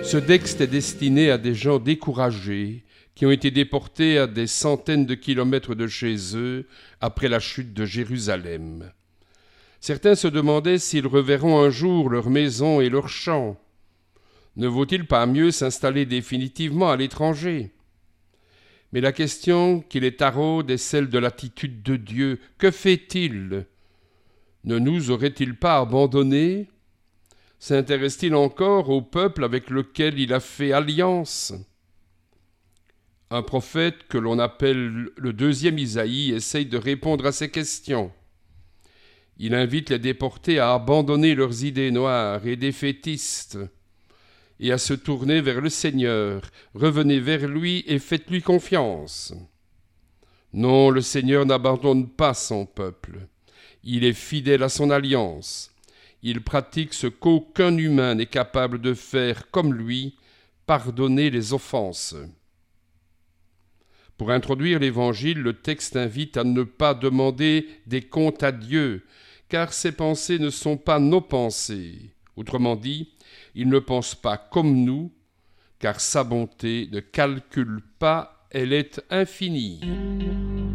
Ce texte est destiné à des gens découragés qui ont été déportés à des centaines de kilomètres de chez eux après la chute de Jérusalem. Certains se demandaient s'ils reverront un jour leur maison et leurs champs. Ne vaut-il pas mieux s'installer définitivement à l'étranger ? Mais la question qui les taraude est celle de l'attitude de Dieu. Que fait-il ? Ne nous aurait-il pas abandonnés ? S'intéresse-t-il encore au peuple avec lequel il a fait alliance ? Un prophète que l'on appelle le deuxième Isaïe essaye de répondre à ces questions. Il invite les déportés à abandonner leurs idées noires et défaitistes et à se tourner vers le Seigneur. Revenez vers lui et faites-lui confiance. Non, le Seigneur n'abandonne pas son peuple. Il est fidèle à son alliance. Il pratique ce qu'aucun humain n'est capable de faire comme lui, pardonner les offenses. Pour introduire l'Évangile, le texte invite à ne pas demander des comptes à Dieu, car ses pensées ne sont pas nos pensées. Autrement dit, il ne pense pas comme nous, car sa bonté ne calcule pas, elle est infinie.